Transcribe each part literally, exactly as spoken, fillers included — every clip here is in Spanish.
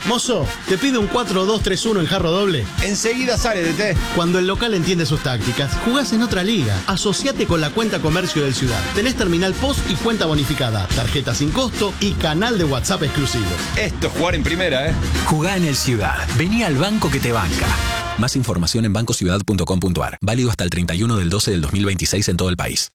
Mozo, ¿te pide un cuatro dos tres uno en jarro doble? Enseguida sale, D T. Cuando el local entiende sus tácticas, jugás en otra liga. Asociate con la cuenta comercio del Ciudad. Tenés terminal post y cuenta bonificada, tarjeta sin costo y canal de WhatsApp exclusivo. Esto es jugar en primera, ¿eh? Jugá en el Ciudad. Vení al banco que te banca. Más información en banco ciudad punto com punto a r. Válido hasta el treinta y uno del doce del dos mil veintiséis en todo el país.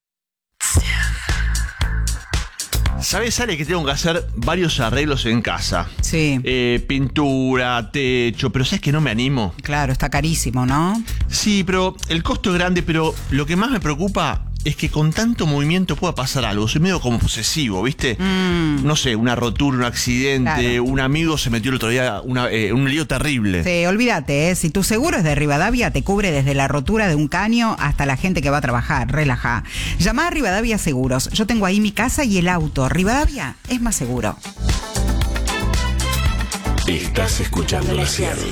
¿Sabes, Ale, que tengo que hacer varios arreglos en casa? Sí. Eh, pintura, techo, pero ¿sabes que no me animo? Claro, está carísimo, ¿no? Sí, pero el costo es grande, pero lo que más me preocupa es que con tanto movimiento pueda pasar algo. Soy medio como posesivo, ¿viste? Mm. No sé, una rotura, un accidente, claro. Un amigo se metió el otro día una, eh, un lío terrible. Sí, olvídate, ¿eh? Si tu seguro es de Rivadavia, te cubre desde la rotura de un caño hasta la gente que va a trabajar. Relajá. Llamá a Rivadavia Seguros. Yo tengo ahí mi casa y el auto. Rivadavia es más seguro. Estás escuchando La Sierra.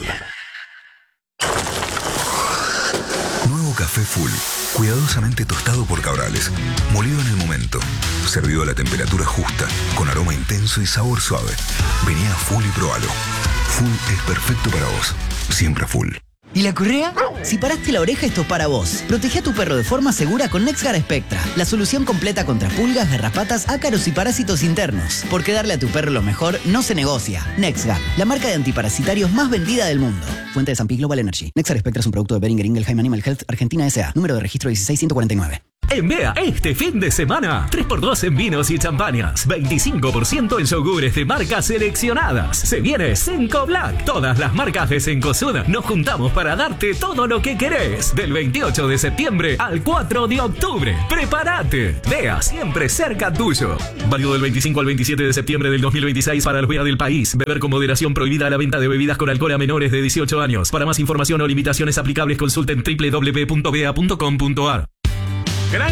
Nuevo café Full. Cuidadosamente tostado por Cabrales, molido en el momento, servido a la temperatura justa, con aroma intenso y sabor suave. Vení a Full y probalo. Full es perfecto para vos. Siempre Full. ¿Y la correa? Si paraste la oreja, esto es para vos. Protege a tu perro de forma segura con NexGard Spectra, la solución completa contra pulgas, garrapatas, ácaros y parásitos internos. Porque darle a tu perro lo mejor no se negocia. NexGard, la marca de antiparasitarios más vendida del mundo. Fuente de San Pi Global Energy. NexGard Spectra es un producto de Boehringer Ingelheim Animal Health Argentina S A. Número de registro dieciséis ciento cuarenta y nueve. En Bea, este fin de semana, tres por dos en vinos y champañas, veinticinco por ciento en yogures de marcas seleccionadas. Se viene Senco Black. Todas las marcas de Cencosud nos juntamos para darte todo lo que querés. Del veintiocho de septiembre al cuatro de octubre. ¡Prepárate! Bea, siempre cerca tuyo. Válido del veinticinco al veintisiete de septiembre del dos mil veintiséis para los Bea del país. Beber con moderación, prohibida la venta de bebidas con alcohol a menores de dieciocho años. Para más información o limitaciones aplicables, consulten doble u doble u doble u punto bea punto com punto a r.